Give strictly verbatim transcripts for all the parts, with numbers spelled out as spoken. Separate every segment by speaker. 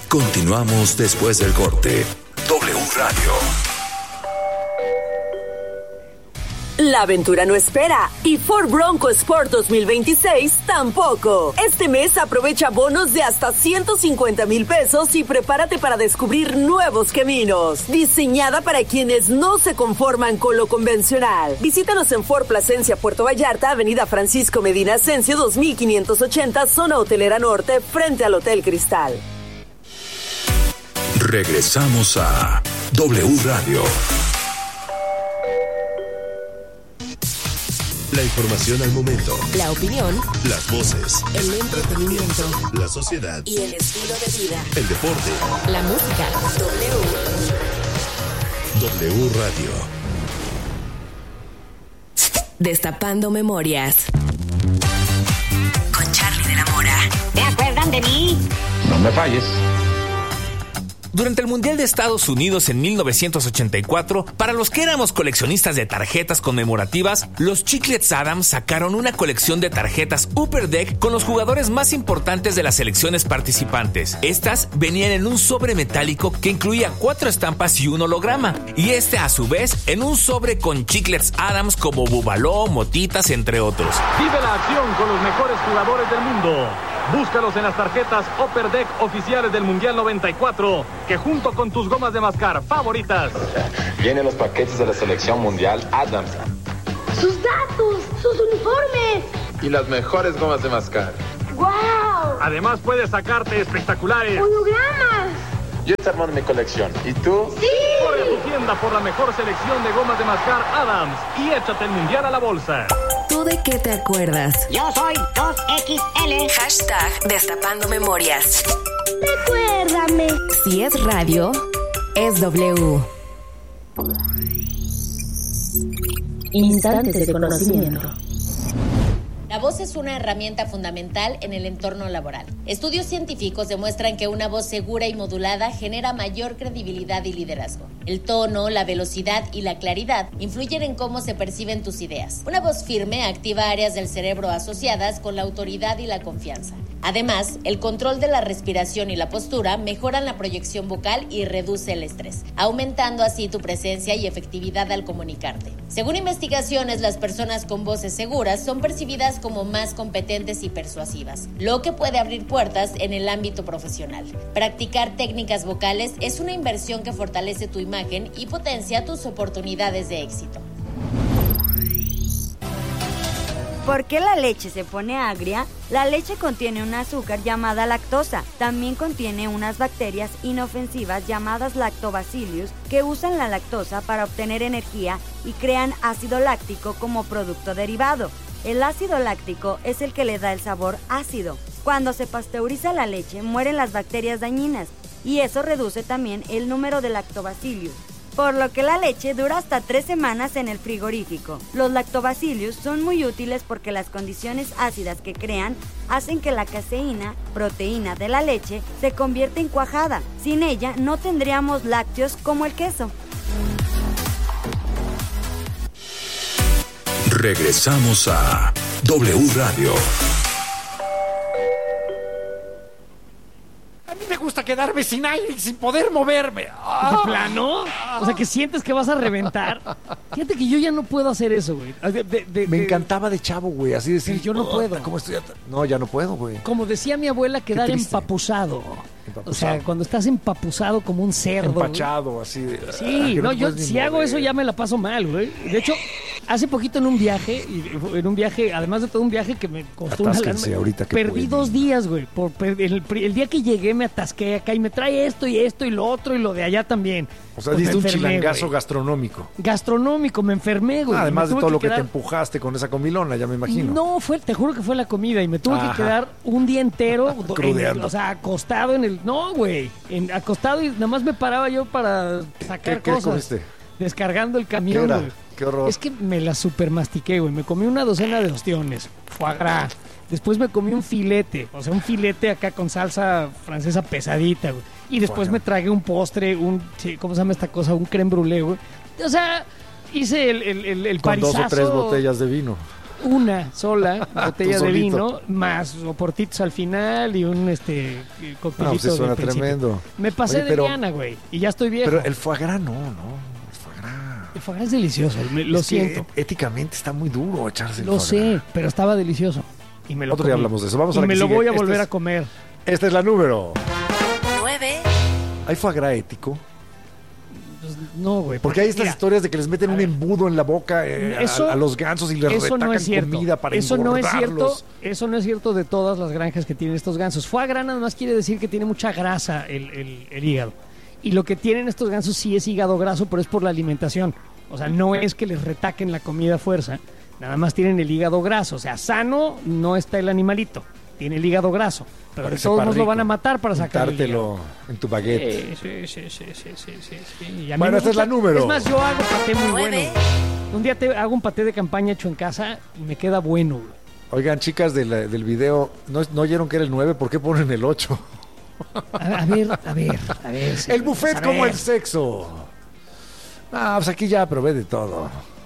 Speaker 1: Continuamos después del corte. W Radio.
Speaker 2: La aventura no espera y Ford Bronco Sport dos mil veintiséis tampoco. Este mes aprovecha bonos de hasta ciento cincuenta mil pesos y prepárate para descubrir nuevos caminos. Diseñada para quienes no se conforman con lo convencional. Visítanos en Ford Plasencia, Puerto Vallarta, Avenida Francisco Medina Ascencio dos mil quinientos ochenta, Zona Hotelera Norte, frente al Hotel Cristal.
Speaker 1: Regresamos a W Radio. La información al momento.
Speaker 3: La opinión.
Speaker 1: Las voces.
Speaker 3: El entretenimiento.
Speaker 1: La sociedad.
Speaker 3: Y el estilo de vida.
Speaker 1: El deporte.
Speaker 3: La música. W.
Speaker 1: W Radio.
Speaker 3: Destapando memorias. Con Charlie de la Mora.
Speaker 4: ¿Te acuerdan de mí?
Speaker 5: No me falles.
Speaker 6: Durante el Mundial de Estados Unidos en mil novecientos ochenta y cuatro, para los que éramos coleccionistas de tarjetas conmemorativas, los Chiclets Adams sacaron una colección de tarjetas Upper Deck con los jugadores más importantes de las selecciones participantes. Estas venían en un sobre metálico que incluía cuatro estampas y un holograma, y este a su vez en un sobre con Chiclets Adams como Bubaló, Motitas, entre otros.
Speaker 7: Vive la acción con los mejores jugadores del mundo. Búscalos en las tarjetas Upper Deck oficiales del Mundial noventa y cuatro, que junto con tus gomas de mascar favoritas
Speaker 8: vienen los paquetes de la selección mundial Adams.
Speaker 9: ¡Sus datos! ¡Sus uniformes!
Speaker 8: Y las mejores gomas de mascar.
Speaker 9: ¡Guau!
Speaker 7: Además puedes sacarte espectaculares
Speaker 9: ¡hologramas!
Speaker 8: Yo estoy armando mi colección. ¿Y tú?
Speaker 9: ¡Sí!
Speaker 7: Corre a tu tienda por la mejor selección de gomas de mascar Adams y échate el Mundial a la bolsa.
Speaker 3: ¿Tú de qué te acuerdas?
Speaker 4: Yo soy dos equis ele.
Speaker 3: Hashtag Destapando Memorias.
Speaker 9: Recuérdame.
Speaker 3: Si es radio, es W.
Speaker 2: Instantes de conocimiento.
Speaker 10: La voz es una herramienta fundamental en el entorno laboral. Estudios científicos demuestran que una voz segura y modulada genera mayor credibilidad y liderazgo. El tono, la velocidad y la claridad influyen en cómo se perciben tus ideas. Una voz firme activa áreas del cerebro asociadas con la autoridad y la confianza. Además, el control de la respiración y la postura mejoran la proyección vocal y reduce el estrés, aumentando así tu presencia y efectividad al comunicarte. Según investigaciones, las personas con voces seguras son percibidas como más competentes y persuasivas, lo que puede abrir puertas en el ámbito profesional. Practicar técnicas vocales es una inversión que fortalece tu imagen y potencia tus oportunidades de éxito.
Speaker 11: ¿Por qué la leche se pone agria? La leche contiene un azúcar llamada lactosa. También contiene unas bacterias inofensivas llamadas lactobacillus que usan la lactosa para obtener energía y crean ácido láctico como producto derivado. El ácido láctico es el que le da el sabor ácido. Cuando se pasteuriza la leche, mueren las bacterias dañinas y eso reduce también el número de lactobacillus, por lo que la leche dura hasta tres semanas en el frigorífico. Los lactobacillus son muy útiles porque las condiciones ácidas que crean hacen que la caseína, proteína de la leche, se convierta en cuajada. Sin ella no tendríamos lácteos como el queso.
Speaker 1: Regresamos a W Radio.
Speaker 12: A mí me gusta quedarme sin aire y sin poder moverme. ¡Ah!
Speaker 13: ¿De plano? O sea, que sientes que vas a reventar. Fíjate que yo ya no puedo hacer eso, güey. De, de, de,
Speaker 12: me
Speaker 13: de...
Speaker 12: encantaba de chavo, güey. Así decir,
Speaker 13: yo no puedo.
Speaker 12: ¿Cómo estoy? No, ya no puedo, güey.
Speaker 13: Como decía mi abuela, quedar empapuzado. empapuzado. O sea, cuando estás empapuzado como un cerdo.
Speaker 12: Empachado,
Speaker 13: güey.
Speaker 12: Así. De,
Speaker 13: sí, no, no yo si mover. hago eso ya me la paso mal, güey. De hecho, hace poquito en un viaje, en un viaje, además de todo un viaje que me costó una lana,
Speaker 12: ahorita que
Speaker 13: perdí
Speaker 12: pueden.
Speaker 13: dos días, güey. Por, el, el día que llegué me atasqué acá y me trae esto y esto y lo otro y lo de allá también.
Speaker 12: O sea,
Speaker 13: pues
Speaker 12: diste un
Speaker 13: enfermé,
Speaker 12: chilangazo
Speaker 13: güey.
Speaker 12: gastronómico.
Speaker 13: Gastronómico, me enfermé, güey.
Speaker 12: Ah, además
Speaker 13: me
Speaker 12: de todo
Speaker 13: que
Speaker 12: lo
Speaker 13: quedar...
Speaker 12: que te empujaste con esa comilona, ya me imagino.
Speaker 13: No, fue, te juro que fue la comida y me tuve
Speaker 12: Ajá.
Speaker 13: que quedar un día entero,
Speaker 12: Crudeando.
Speaker 13: en, o sea, acostado en el... No, güey, en, acostado y nada más me paraba yo para sacar
Speaker 12: ¿Qué,
Speaker 13: cosas.
Speaker 12: ¿Qué comiste?
Speaker 13: Descargando el camión,
Speaker 12: ¿Qué,
Speaker 13: güey.
Speaker 12: ¿Qué horror?
Speaker 13: Es que me la super mastiqué, güey. Me comí una docena de ostiones, foie gras. Después me comí un filete, o sea, un filete acá con salsa francesa pesadita, güey. Y después
Speaker 12: Bueno.
Speaker 13: me tragué un postre, un... ¿Cómo se llama esta cosa? Un crème brûlée, güey. O sea, hice el, el, el, el
Speaker 12: Con
Speaker 13: parisazo.
Speaker 12: dos o tres botellas de vino.
Speaker 13: una sola botella
Speaker 5: Tú
Speaker 13: de
Speaker 5: solito.
Speaker 13: vino, más oportitos al final y un este coctelito
Speaker 5: No, pues eso
Speaker 13: de
Speaker 5: suena
Speaker 13: principio.
Speaker 5: tremendo.
Speaker 13: Me pasé
Speaker 5: Oye,
Speaker 13: de
Speaker 5: pero-
Speaker 13: Diana, güey, y ya estoy viejo.
Speaker 5: Pero el foie gras no, no. El foie gras.
Speaker 13: El foie gras es delicioso, me- lo
Speaker 5: Es que
Speaker 13: siento.
Speaker 5: éticamente está muy duro echarse el
Speaker 13: Lo
Speaker 5: foie gras.
Speaker 13: sé, pero estaba delicioso. Y me lo
Speaker 5: Otro día
Speaker 13: comí.
Speaker 5: hablamos de eso. Vamos
Speaker 13: y
Speaker 5: a la
Speaker 13: me
Speaker 5: que
Speaker 13: lo
Speaker 5: sigue.
Speaker 13: voy a
Speaker 5: Esta
Speaker 13: volver
Speaker 5: es-
Speaker 13: a comer.
Speaker 5: Esta es la número.
Speaker 3: nueve.
Speaker 5: ¿Hay foie gras ético?
Speaker 13: Pues, no, güey.
Speaker 5: Porque hay estas
Speaker 13: mira,
Speaker 5: historias de que les meten un embudo en la boca eh, a-
Speaker 13: Eso-
Speaker 5: a, los gansos y les
Speaker 13: eso
Speaker 5: retacan
Speaker 13: no es cierto.
Speaker 5: comida para
Speaker 13: eso no es cierto.
Speaker 5: engordarlos.
Speaker 13: Eso no es cierto de todas las granjas que tienen estos gansos. Foie gras nada más quiere decir que tiene mucha grasa el, el- el hígado. Y lo que tienen estos gansos sí es hígado graso, pero es por la alimentación. O sea, no es que les retaquen la comida a fuerza. Nada más tienen el hígado graso. O sea, sano no está el animalito. Tiene el hígado graso. Pero de
Speaker 5: Parece
Speaker 13: todos
Speaker 5: para
Speaker 13: modos lo
Speaker 5: rico.
Speaker 13: van a matar para sacar el
Speaker 5: Untártelo
Speaker 13: hígado.
Speaker 5: en tu baguette.
Speaker 13: Sí, sí, sí, sí, sí, sí, sí, sí. Y a mí
Speaker 5: Bueno,
Speaker 13: me
Speaker 5: esta es la
Speaker 13: gusta-
Speaker 5: número.
Speaker 13: Es más, yo hago paté muy
Speaker 3: Nueve.
Speaker 13: bueno. Un día te hago un paté de campaña hecho en casa y me queda bueno, güey.
Speaker 5: Oigan, chicas del, del video, ¿no, ¿no oyeron que era el nueve? ¿Por qué ponen el ocho?
Speaker 13: A, a ver, a ver, a ver.
Speaker 5: El buffet
Speaker 13: a
Speaker 5: como
Speaker 13: ver.
Speaker 5: el sexo. Ah, pues aquí ya probé de todo.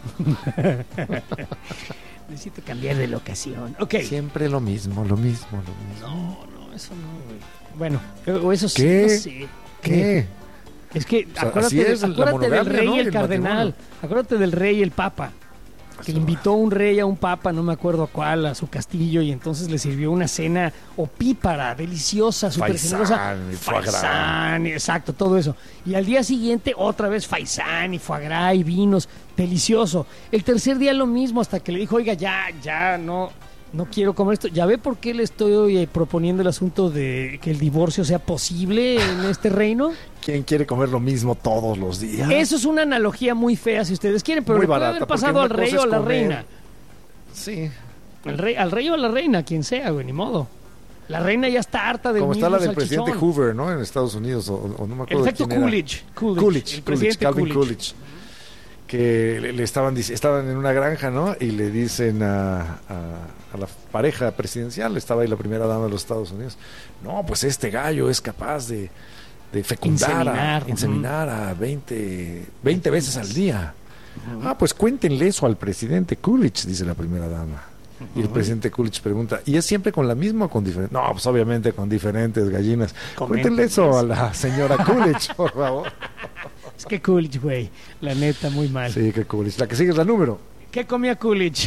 Speaker 13: Necesito cambiar de locación. Ok.
Speaker 5: Siempre lo mismo, lo mismo, lo mismo.
Speaker 13: No, no, eso no, güey. Bueno, o eso sí,
Speaker 5: ¿Qué?
Speaker 13: no sé.
Speaker 5: ¿Qué?
Speaker 13: Es que
Speaker 5: sea,
Speaker 13: acuérdate,
Speaker 5: así es la
Speaker 13: acuérdate del
Speaker 5: monogamia,
Speaker 13: rey
Speaker 5: ¿no?
Speaker 13: y el
Speaker 5: El
Speaker 13: cardenal.
Speaker 5: matrimonio.
Speaker 13: Acuérdate del rey y el papa. Que invitó un rey a un papa, no me acuerdo a cuál, a su castillo, y entonces le sirvió una cena opípara, deliciosa, súper generosa.
Speaker 5: Faisán y foie gras.
Speaker 13: Faisán, exacto, todo eso. Y al día siguiente, otra vez faisán y foie gras y vinos, delicioso. El tercer día lo mismo, hasta que le dijo, oiga, ya, ya, no, no quiero comer esto. ¿Ya ve por qué le estoy eh, proponiendo el asunto de que el divorcio sea posible en este reino?
Speaker 5: ¿Quién quiere comer lo mismo todos los días?
Speaker 13: Eso es una analogía muy fea si ustedes quieren, pero
Speaker 5: Muy
Speaker 13: le puede
Speaker 5: barata,
Speaker 13: haber
Speaker 5: porque
Speaker 13: pasado
Speaker 5: una
Speaker 13: al rey
Speaker 5: cosa
Speaker 13: o a
Speaker 5: es
Speaker 13: la
Speaker 5: comer.
Speaker 13: reina.
Speaker 5: Sí.
Speaker 13: Al rey, al rey o a la reina, quien sea, güey, ni modo. La reina ya está harta de
Speaker 5: Como está la del
Speaker 13: salchichón.
Speaker 5: presidente Hoover, ¿no? En Estados Unidos, o, o no me acuerdo
Speaker 13: El
Speaker 5: de
Speaker 13: efecto
Speaker 5: quién era.
Speaker 13: Coolidge. Coolidge,
Speaker 5: Coolidge,
Speaker 13: el
Speaker 5: Coolidge,
Speaker 13: presidente
Speaker 5: Calvin
Speaker 13: Coolidge.
Speaker 5: Coolidge. Que le, le estaban dic- estaban en una granja, ¿no? Y le dicen a, a, a la pareja presidencial, estaba ahí la primera dama de los Estados Unidos, no, pues este gallo es capaz de, de fecundar,
Speaker 13: Inseminar,
Speaker 5: a, inseminar a veinte, veinte veces al día. Ah, pues cuéntenle eso al presidente Coolidge, dice la primera dama. Y el presidente Coolidge pregunta, ¿y es siempre con la misma o con diferentes? No, pues obviamente con diferentes gallinas. Cuéntenle eso a la señora Coolidge, por favor.
Speaker 13: Es que Coolidge, güey, la neta, muy mal.
Speaker 5: Sí, que Coolidge. La que sigue es la número.
Speaker 13: ¿Qué comía Coolidge?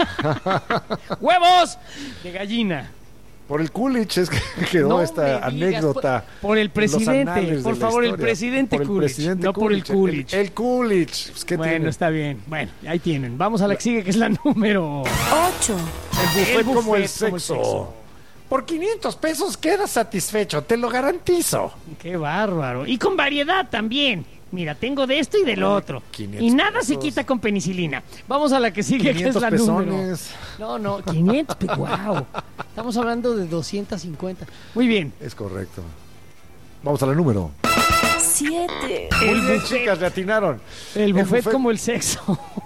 Speaker 13: ¡Huevos! De gallina.
Speaker 5: Por el Coolidge es que quedó
Speaker 13: No
Speaker 5: esta
Speaker 13: me digas,
Speaker 5: anécdota.
Speaker 13: por- por el
Speaker 5: en los
Speaker 13: presidente,
Speaker 5: anales
Speaker 13: por
Speaker 5: de la
Speaker 13: favor, el
Speaker 5: historia.
Speaker 13: presidente
Speaker 5: Por el
Speaker 13: Coolidge,
Speaker 5: presidente
Speaker 13: no por el Coolidge.
Speaker 5: El, el Coolidge. Pues, ¿qué
Speaker 13: Bueno,
Speaker 5: tiene?
Speaker 13: está bien. Bueno, ahí tienen. Vamos a la que sigue, que es la número
Speaker 3: ocho.
Speaker 5: El buffet,
Speaker 13: El
Speaker 5: como el
Speaker 13: buffet como el
Speaker 5: sexo.
Speaker 13: sexo.
Speaker 5: Por quinientos pesos quedas satisfecho, te lo garantizo.
Speaker 13: Qué bárbaro. Y con variedad también. Mira, tengo de esto y del otro.
Speaker 5: quinientos
Speaker 13: Y nada se
Speaker 5: pesos.
Speaker 13: quita con penicilina. Vamos a la que sigue, que es
Speaker 5: quinientos
Speaker 13: la número.
Speaker 5: pezones.
Speaker 13: No, no, quinientos. pe- Wow. Estamos hablando de doscientos cincuenta. Muy bien.
Speaker 5: Es correcto. Vamos a la número.
Speaker 3: siete.
Speaker 5: Muy
Speaker 13: El
Speaker 5: bien,
Speaker 13: buffet.
Speaker 5: chicas, le atinaron.
Speaker 13: El buffet,
Speaker 5: buffet.
Speaker 13: como el sexo.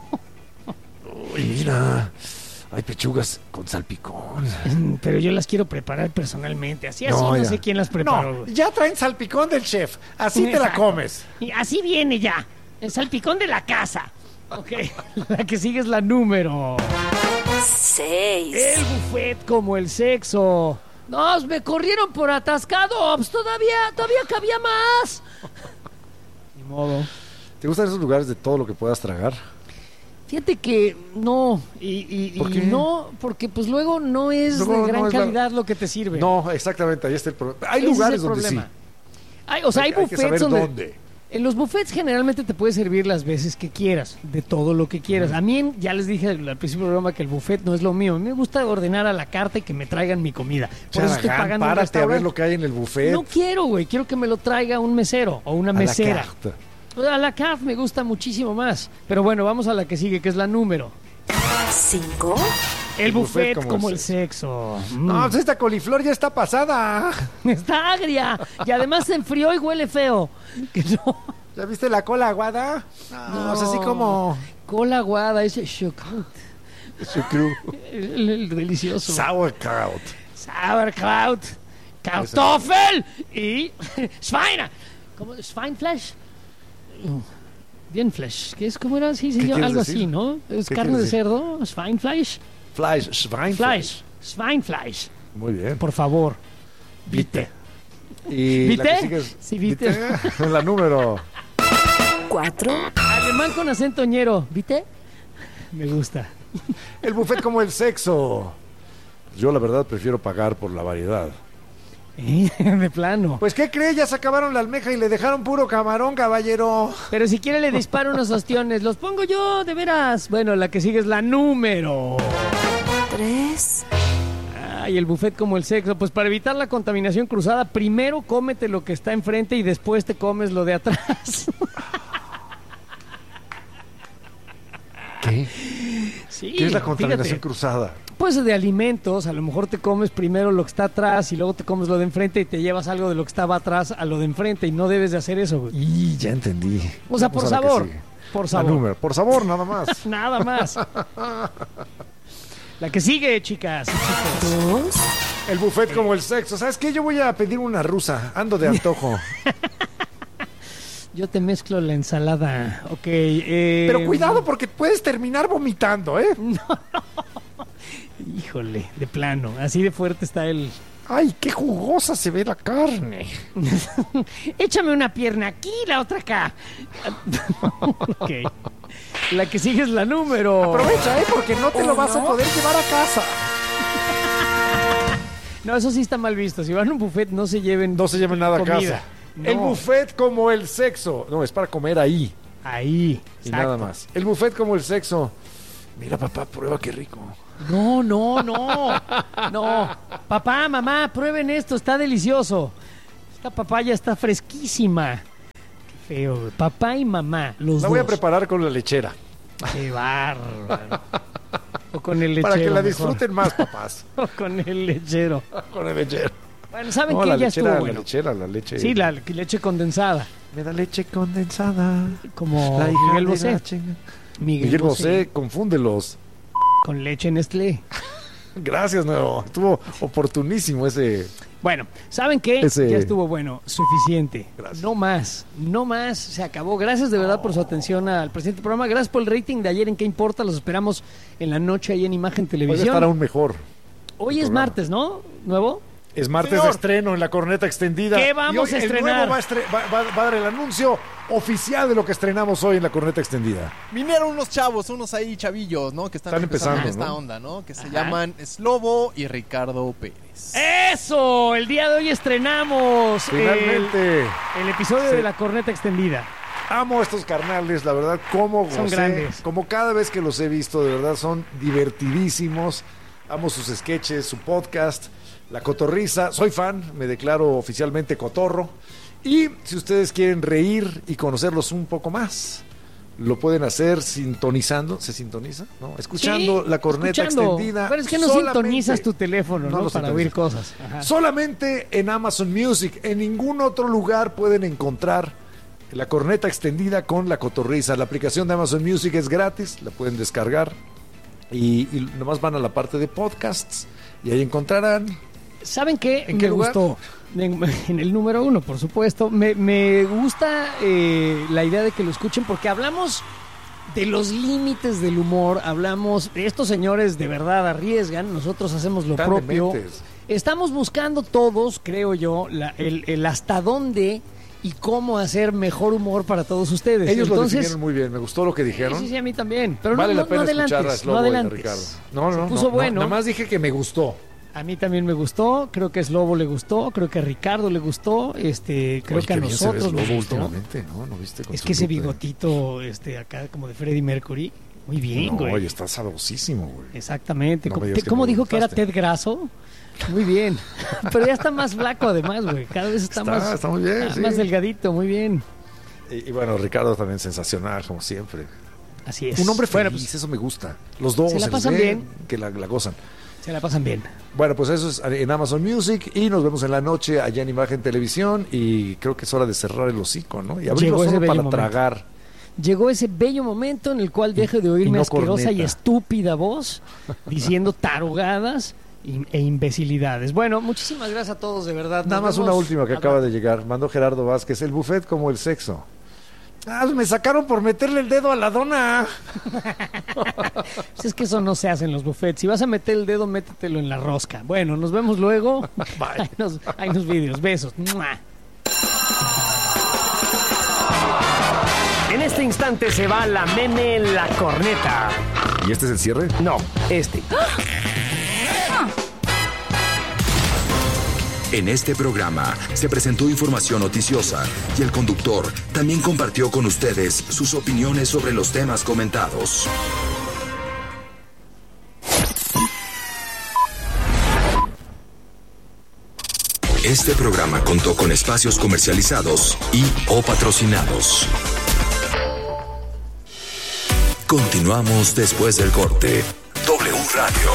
Speaker 5: Uy, mira. Hay pechugas con salpicón.
Speaker 13: Pero yo las quiero preparar personalmente. Así, así,
Speaker 5: No,
Speaker 13: no,
Speaker 5: ya.
Speaker 13: sé quién las preparó.
Speaker 5: No,
Speaker 13: güey.
Speaker 5: ya traen salpicón del chef. Así te la
Speaker 13: Exacto.
Speaker 5: comes.
Speaker 13: Y así viene ya. El salpicón de la casa. Ok. La que sigue es la número.
Speaker 3: seis.
Speaker 13: El buffet como el sexo. No, me corrieron por atascado. Pues todavía, todavía cabía más. Ni modo.
Speaker 5: ¿Te gustan esos lugares de todo lo que puedas tragar?
Speaker 13: Fíjate que no. Y, y-
Speaker 5: ¿Por
Speaker 13: y
Speaker 5: qué?
Speaker 13: no, porque pues luego no es
Speaker 5: Luego
Speaker 13: de gran
Speaker 5: no es la-
Speaker 13: calidad lo que te sirve.
Speaker 5: No, exactamente, ahí está el problema. Hay
Speaker 13: Ese es
Speaker 5: lugares
Speaker 13: el
Speaker 5: donde sí.
Speaker 13: problema. Hay, o sea, hay,
Speaker 5: Hay- hay que
Speaker 13: buffets
Speaker 5: saber
Speaker 13: donde...
Speaker 5: dónde.
Speaker 13: En los buffets generalmente te puedes servir las veces que quieras, de todo lo que quieras. A mí, ya les dije al, al principio del programa que el buffet no es lo mío. A mí me gusta ordenar a la carta y que me traigan mi comida. Por eso estoy
Speaker 5: Charagán,
Speaker 13: pagando un
Speaker 5: párate a ver
Speaker 13: restaurante.
Speaker 5: lo que hay en el buffet.
Speaker 13: No quiero, güey. Quiero que me lo traiga un mesero o una
Speaker 5: A la
Speaker 13: mesera.
Speaker 5: carta.
Speaker 13: A la carte me gusta muchísimo más. Pero bueno, vamos a la que sigue, que es la número.
Speaker 3: cinco.
Speaker 13: El, buffet,
Speaker 5: buffet
Speaker 13: como,
Speaker 5: como
Speaker 13: el
Speaker 5: el
Speaker 13: sexo.
Speaker 5: No, pues esta coliflor ya está pasada.
Speaker 13: Mm, está agria. Y además se enfrió y huele feo. Que no.
Speaker 5: ¿Ya viste la cola aguada? No, es así como...
Speaker 13: Cola aguada, ese chocolate.
Speaker 5: Chucrú.
Speaker 13: El, el delicioso.
Speaker 5: Sauerkraut.
Speaker 13: Sauerkraut. Kartoffel y Schweine. ¿Cómo? Schweinfleisch. Bien Fleisch. ¿Qué es? ¿Cómo era? Sí, sí,
Speaker 5: ¿Qué
Speaker 13: yo-
Speaker 5: quieres
Speaker 13: algo
Speaker 5: decir?
Speaker 13: así, ¿no? Es
Speaker 5: ¿Qué
Speaker 13: carne de
Speaker 5: quieres decir?
Speaker 13: cerdo. Schweinfleisch.
Speaker 5: Fleisch, Schweinfleisch.
Speaker 13: Fleisch, Schweinfleisch.
Speaker 5: Muy bien.
Speaker 13: Por favor.
Speaker 5: Vite. Y
Speaker 13: ¿Vite?
Speaker 5: la que sigue es-
Speaker 13: Sí, vite.
Speaker 5: Vite. La número.
Speaker 3: Cuatro.
Speaker 13: Alemán con acento ñero. ¿Viste? Me gusta.
Speaker 5: El buffet como el sexo. Yo la verdad prefiero pagar por la variedad.
Speaker 13: Eh, de plano.
Speaker 5: Pues ¿qué cree? Ya se acabaron la almeja y le dejaron puro camarón, caballero.
Speaker 13: Pero si quiere le disparo unos ostiones. Los pongo yo, de veras. Bueno, la que sigue es la número.
Speaker 3: Tres.
Speaker 13: Ay, el buffet como el sexo. Pues para evitar la contaminación cruzada, primero cómete lo que está enfrente y después te comes lo de atrás.
Speaker 5: ¿Qué?
Speaker 13: Sí,
Speaker 5: ¿Qué es la contaminación
Speaker 13: fíjate.
Speaker 5: cruzada?
Speaker 13: Pues de alimentos, a lo mejor te comes primero lo que está atrás y luego te comes lo de enfrente y te llevas algo de lo que estaba atrás a lo de enfrente y no debes de hacer eso, güey.
Speaker 5: Y ya entendí.
Speaker 13: O sea,
Speaker 5: Vamos
Speaker 13: por
Speaker 5: a la que
Speaker 13: sabor.
Speaker 5: sigue.
Speaker 13: Por
Speaker 5: La
Speaker 13: sabor.
Speaker 5: número. Por sabor, nada más.
Speaker 13: Nada más. La que sigue, chicas y chicos.
Speaker 3: Dos.
Speaker 5: El buffet como el sexo. ¿Sabes qué? Yo voy a pedir una rusa. Ando de antojo.
Speaker 13: Yo te mezclo la ensalada. Ok. Eh,
Speaker 5: Pero cuidado porque puedes terminar vomitando, ¿eh?
Speaker 13: Híjole, de plano. Así de fuerte está el...
Speaker 5: Ay, qué jugosa se ve la carne.
Speaker 13: Échame una pierna aquí, la otra acá. Ok. La que sigue es la número.
Speaker 5: Aprovecha, ¿eh? Porque no te lo vas a poder llevar a casa.
Speaker 13: No, eso sí está mal visto. Si van a un buffet, no se lleven
Speaker 5: No se lleven nada
Speaker 13: comida.
Speaker 5: a casa.
Speaker 13: No.
Speaker 5: El buffet como el sexo. No, es para comer ahí.
Speaker 13: Ahí.
Speaker 5: Y
Speaker 13: exacto.
Speaker 5: nada más. El buffet como el sexo. Mira, papá, prueba qué rico.
Speaker 13: No, no, no. No. Papá, mamá, prueben esto, está delicioso. Esta papaya está fresquísima. Qué feo, güey. Papá y mamá, los
Speaker 5: La voy a
Speaker 13: dos.
Speaker 5: preparar con la lechera.
Speaker 13: Qué bárbaro. O con el lechero.
Speaker 5: Para que la
Speaker 13: mejor.
Speaker 5: disfruten más, papás.
Speaker 13: O con el lechero.
Speaker 5: Con el lechero.
Speaker 13: Bueno, ¿saben
Speaker 5: No,
Speaker 13: qué?
Speaker 5: la
Speaker 13: Ya
Speaker 5: lechera,
Speaker 13: estuvo bueno.
Speaker 5: la lechera, la leche.
Speaker 13: Sí, la leche condensada.
Speaker 5: Me da leche condensada.
Speaker 13: Como
Speaker 5: La hija
Speaker 13: Miguel
Speaker 5: de
Speaker 13: Bosé.
Speaker 5: la chinga.
Speaker 13: Miguel,
Speaker 5: Miguel
Speaker 13: Bosé.
Speaker 5: Bosé, confúndelos.
Speaker 13: Con leche Nestlé.
Speaker 5: Gracias, no, estuvo oportunísimo ese.
Speaker 13: Bueno, ¿saben qué?
Speaker 5: Ese-
Speaker 13: Ya estuvo bueno, suficiente.
Speaker 5: Gracias.
Speaker 13: No más, no más, se acabó. Gracias de verdad por su atención al presidente del programa. Gracias por el rating de ayer en ¿Qué importa? Los esperamos en la noche ahí en Imagen
Speaker 5: Puede
Speaker 13: Televisión.
Speaker 5: estar aún mejor.
Speaker 13: Hoy es
Speaker 5: programa.
Speaker 13: martes, ¿no? ¿Nuevo?
Speaker 5: Es martes
Speaker 13: Señor.
Speaker 5: de estreno en la corneta extendida.
Speaker 13: ¿Qué vamos
Speaker 5: Y hoy
Speaker 13: a
Speaker 5: el
Speaker 13: estrenar?
Speaker 5: nuevo va a, estre- va- va- va a dar el anuncio oficial de lo que estrenamos hoy en la corneta extendida.
Speaker 14: Vinieron unos chavos, unos ahí chavillos, ¿no? Que están,
Speaker 5: Están
Speaker 14: empezando,
Speaker 5: empezando,
Speaker 14: esta
Speaker 5: ¿no?
Speaker 14: onda, ¿no? Que se
Speaker 13: Ajá.
Speaker 14: llaman Slobo y Ricardo Pérez.
Speaker 13: ¡Eso! El día de hoy estrenamos
Speaker 5: Finalmente.
Speaker 13: el, el episodio
Speaker 5: Sí.
Speaker 13: de la corneta extendida.
Speaker 5: Amo a estos carnales, la verdad, como
Speaker 13: Son
Speaker 5: gocé,
Speaker 13: grandes.
Speaker 5: como cada vez que los he visto, de verdad son divertidísimos. Amo sus sketches, su podcast, La Cotorriza. Soy fan, me declaro oficialmente cotorro. Y si ustedes quieren reír y conocerlos un poco más, lo pueden hacer sintonizando, ¿se sintoniza? ¿No? Escuchando
Speaker 13: Sí,
Speaker 5: la corneta
Speaker 13: escuchando.
Speaker 5: extendida.
Speaker 13: Pero es que no
Speaker 5: solamente-
Speaker 13: sintonizas tu teléfono,
Speaker 5: No
Speaker 13: ¿no?
Speaker 5: lo
Speaker 13: Para
Speaker 5: sintonizo.
Speaker 13: oír cosas. Ajá.
Speaker 5: Solamente en Amazon Music. En ningún otro lugar pueden encontrar la corneta extendida con La Cotorriza. La aplicación de Amazon Music es gratis, la pueden descargar. Y, y nomás van a la parte de podcasts y ahí encontrarán.
Speaker 13: ¿Saben qué?
Speaker 5: ¿En qué
Speaker 13: me
Speaker 5: lugar?
Speaker 13: gustó. En, en el número uno, por supuesto. Me, me gusta eh, la idea de que lo escuchen porque hablamos de los límites del humor. Hablamos, estos señores de verdad arriesgan, nosotros hacemos lo
Speaker 5: Tan
Speaker 13: propio.
Speaker 5: dementes.
Speaker 13: Estamos buscando todos, creo yo, la- el, el hasta dónde y cómo hacer mejor humor para todos ustedes.
Speaker 5: Ellos lo
Speaker 13: Entonces,
Speaker 5: definieron muy bien, me gustó lo que dijeron.
Speaker 13: Sí, sí, sí, a mí también. Pero
Speaker 5: vale
Speaker 13: no,
Speaker 5: la
Speaker 13: no,
Speaker 5: pena
Speaker 13: no
Speaker 5: escuchar a
Speaker 13: adelantes,
Speaker 5: Slobo
Speaker 13: no
Speaker 5: y a
Speaker 13: adelantes.
Speaker 5: Ricardo. No,
Speaker 13: Se
Speaker 5: no,
Speaker 13: puso
Speaker 5: no,
Speaker 13: bueno.
Speaker 5: no, nada más dije que me gustó.
Speaker 13: A mí también me gustó, creo que a Slobo le gustó, creo que a Ricardo le gustó, este, creo
Speaker 5: Oye,
Speaker 13: que a
Speaker 5: qué bien se ve
Speaker 13: nosotros nos
Speaker 5: Slobo
Speaker 13: gustó.
Speaker 5: últimamente, ¿no? ¿No viste? Con
Speaker 13: Es
Speaker 5: su
Speaker 13: que ese
Speaker 5: look de-
Speaker 13: bigotito, este, acá como de Freddie Mercury, muy bien,
Speaker 5: No,
Speaker 13: güey.
Speaker 5: oye, está sabrosísimo, güey.
Speaker 13: Exactamente.
Speaker 5: No
Speaker 13: ¿Cómo,
Speaker 5: me digas
Speaker 13: te-
Speaker 5: que
Speaker 13: cómo
Speaker 5: no
Speaker 13: dijo que era
Speaker 5: gustaste.
Speaker 13: Ted Grasso? Muy bien. Pero ya está más flaco además, güey. Cada vez está,
Speaker 5: Está-
Speaker 13: más,
Speaker 5: está muy bien,
Speaker 13: ah,
Speaker 5: sí.
Speaker 13: más delgadito, muy bien.
Speaker 5: Y, y bueno, Ricardo también sensacional, como siempre.
Speaker 13: Así es.
Speaker 5: Un hombre feliz,
Speaker 13: Bueno, pues,
Speaker 5: eso me gusta. Los dos
Speaker 13: se la
Speaker 5: les
Speaker 13: pasan
Speaker 5: ve
Speaker 13: bien.
Speaker 5: que la, la gozan.
Speaker 13: se la pasan bien.
Speaker 5: Bueno, pues eso es en Amazon Music y nos vemos en la noche allá en Imagen Televisión y creo que es hora de cerrar el hocico, ¿no? Y abrirlo
Speaker 13: Llegó ese
Speaker 5: solo
Speaker 13: bello
Speaker 5: para
Speaker 13: momento.
Speaker 5: tragar.
Speaker 13: Llegó ese bello momento en el cual deje de oír
Speaker 5: y
Speaker 13: mi
Speaker 5: no
Speaker 13: asquerosa
Speaker 5: corneta.
Speaker 13: y estúpida voz diciendo tarugadas y- e imbecilidades. Bueno, muchísimas gracias a todos, de verdad.
Speaker 5: Nada
Speaker 13: Nos
Speaker 5: más una
Speaker 13: vemos
Speaker 5: última que
Speaker 13: al
Speaker 5: acaba
Speaker 13: rato.
Speaker 5: de llegar. Mandó Gerardo Vázquez, el buffet como el sexo. Ah, me sacaron por meterle el dedo a la dona.
Speaker 13: Pues es que eso no se hace en los buffets. Si vas a meter el dedo, métetelo en la rosca. Bueno, nos vemos luego. Hay unos, hay unos vídeos. Besos. ¡Mua!
Speaker 15: En este instante se va la meme La Corneta.
Speaker 1: ¿Y este es el cierre?
Speaker 15: No, este.
Speaker 1: En este programa se presentó información noticiosa y el conductor también compartió con ustedes sus opiniones sobre los temas comentados. Este programa contó con espacios comercializados y o patrocinados. Continuamos después del corte. W Radio.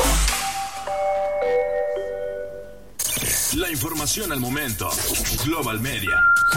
Speaker 16: La información al momento. Global Media.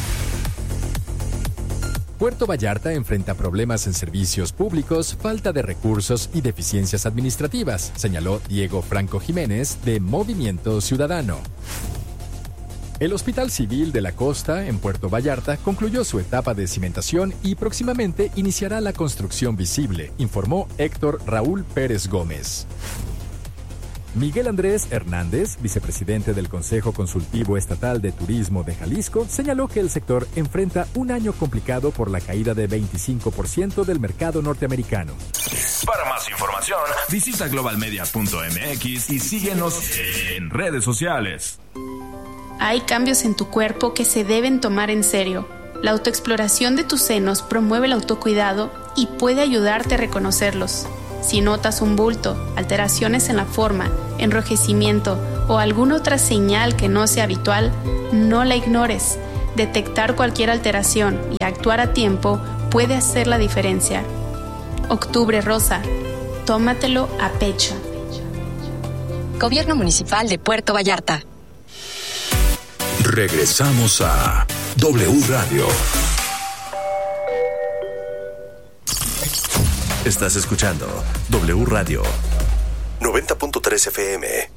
Speaker 17: Puerto Vallarta enfrenta problemas en servicios públicos, falta de recursos y deficiencias administrativas, señaló Diego Franco Jiménez de Movimiento Ciudadano. El Hospital Civil de la Costa, en Puerto Vallarta, concluyó su etapa de cimentación y próximamente iniciará la construcción visible, informó Héctor Raúl Pérez Gómez. Miguel Andrés Hernández, vicepresidente del Consejo Consultivo Estatal de Turismo de Jalisco, señaló que el sector enfrenta un año complicado por la caída de veinticinco por ciento del mercado norteamericano.
Speaker 16: Para más información, visita global media punto m x y síguenos en redes sociales.
Speaker 18: Hay cambios en tu cuerpo que se deben tomar en serio. La autoexploración de tus senos promueve el autocuidado y puede ayudarte a reconocerlos. Si notas un bulto, alteraciones en la forma, enrojecimiento o alguna otra señal que no sea habitual, no la ignores. Detectar cualquier alteración y actuar a tiempo puede hacer la diferencia. Octubre Rosa. Tómatelo a pecho.
Speaker 19: Gobierno Municipal de Puerto Vallarta.
Speaker 1: Regresamos a W Radio. Estás escuchando W Radio noventa punto tres F M.